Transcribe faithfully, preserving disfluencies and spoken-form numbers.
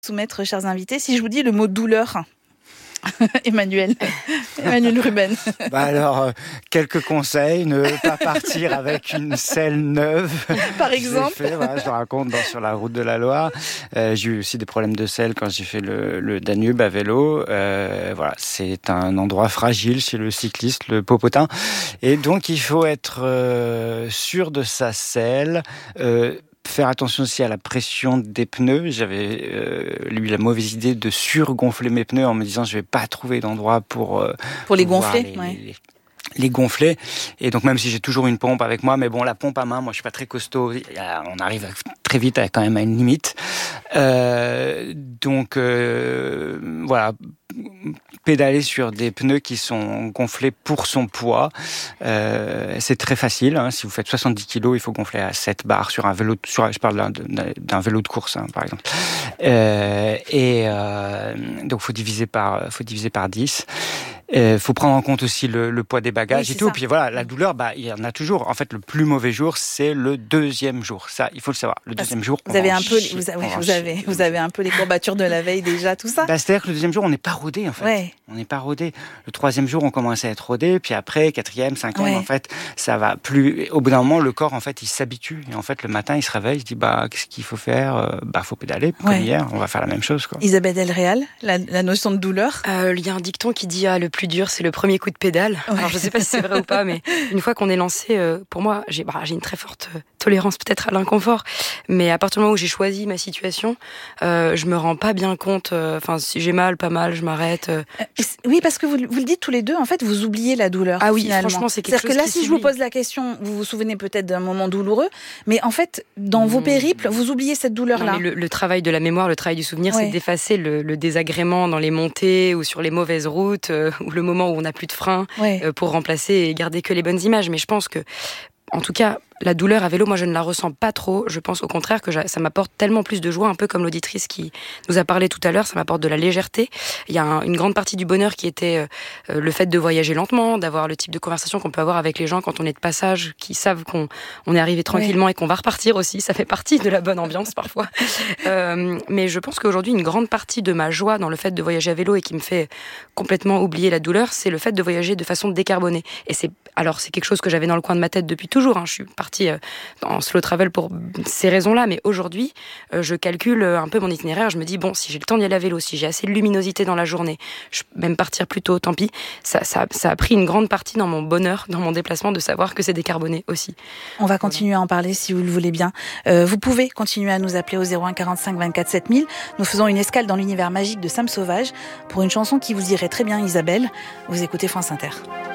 Soumettre, chers invités, si je vous dis le mot douleur, Emmanuel, Emmanuel Ruben. Bah alors, euh, quelques conseils, ne pas partir avec une selle neuve. Par exemple. Fait, voilà, je le raconte dans, sur la route de la Loire. Euh, j'ai eu aussi des problèmes de selle quand j'ai fait le, le Danube à vélo. Euh, voilà, c'est un endroit fragile chez le cycliste, le popotin. Et donc, il faut être euh, sûr de sa selle. Euh, Faire attention aussi à la pression des pneus. J'avais euh, eu la mauvaise idée de surgonfler mes pneus en me disant je vais pas trouver d'endroit pour euh, pour les gonfler. Les, ouais. les, les gonfler. Et donc même si j'ai toujours une pompe avec moi, mais bon, la pompe à main, moi je suis pas très costaud. On arrive très vite à, quand même à une limite. Euh, donc euh, voilà. Pédaler sur des pneus qui sont gonflés pour son poids, euh, c'est très facile. Hein. Si vous faites soixante-dix kilos, il faut gonfler à sept barres sur un vélo. Sur, je parle d'un, d'un vélo de course, hein, par exemple. Euh, et euh, donc, faut diviser par, faut diviser par dix. Il faut prendre en compte aussi le, le poids des bagages oui, et tout. Ça. Puis voilà, la douleur, bah, il y en a toujours. En fait, le plus mauvais jour, c'est le deuxième jour. Ça, il faut le savoir. Le deuxième jour, vous avez un peu, chier, vous, avez, vous avez, vous avez un peu les courbatures de la veille déjà, tout ça. Bah, c'est-à-dire que le deuxième jour, on n'est pas rodé en fait. Ouais. On n'est pas rodé. Le troisième jour, on commence à être rodé. Puis après, quatrième, cinquième, ouais. en fait, ça va plus. Au bout d'un moment, le corps, en fait, il s'habitue. Et en fait, le matin, il se réveille, il se dit, bah, qu'est-ce qu'il faut faire ? Bah, faut pédaler. Comme ouais. hier, on va faire la même chose, quoi. Isabelle Del Real, la, la notion de douleur. Il euh, y a un dicton qui dit, ah, le plus dur, c'est le premier coup de pédale. Ouais. Alors, je sais pas si c'est vrai ou pas, mais une fois qu'on est lancé, euh, pour moi, j'ai, bah, j'ai une très forte euh, tolérance peut-être à l'inconfort. Mais à partir du moment où j'ai choisi ma situation, euh, je me rends pas bien compte. Enfin, euh, si j'ai mal, pas mal, je m'arrête. Euh, je... Oui, parce que vous, vous le dites tous les deux, en fait, vous oubliez la douleur. Ah oui, finalement. franchement, c'est quelque C'est-à-dire chose que là, si je vous pose la question, vous vous souvenez peut-être d'un moment douloureux, mais en fait, dans mmh. vos périples, vous oubliez cette douleur-là. Non, mais le, le travail de la mémoire, le travail du souvenir, ouais. c'est d'effacer le, le désagrément dans les montées ou sur les mauvaises routes, euh, ou le moment où on n'a plus de frein, ouais. euh, pour remplacer et garder que les bonnes images. Mais je pense que, en tout cas, la douleur à vélo, moi, je ne la ressens pas trop. Je pense au contraire que ça m'apporte tellement plus de joie, un peu comme l'auditrice qui nous a parlé tout à l'heure, ça m'apporte de la légèreté. Il y a un, une grande partie du bonheur qui était euh, le fait de voyager lentement, d'avoir le type de conversation qu'on peut avoir avec les gens quand on est de passage, qui savent qu'on on est arrivé tranquillement oui. et qu'on va repartir aussi. Ça fait partie de la bonne ambiance parfois. euh, mais je pense qu'aujourd'hui, une grande partie de ma joie dans le fait de voyager à vélo et qui me fait complètement oublier la douleur, c'est le fait de voyager de façon décarbonée. Et c'est, alors, c'est quelque chose que j'avais dans le coin de ma tête depuis toujours. Hein. Je suis partie en slow travel pour ces raisons-là, mais aujourd'hui, euh, je calcule un peu mon itinéraire. Je me dis, bon, si j'ai le temps d'y aller à vélo, si j'ai assez de luminosité dans la journée, je peux même partir plus tôt, tant pis. Ça, ça, ça a pris une grande partie dans mon bonheur, dans mon déplacement, de savoir que c'est décarboné aussi. On va continuer à en parler si vous le voulez bien. Euh, vous pouvez continuer à nous appeler au zéro un quarante-cinq vingt-quatre sept mille. Nous faisons une escale dans l'univers magique de Sam Sauvage pour une chanson qui vous irait très bien, Isabelle. Vous écoutez France Inter.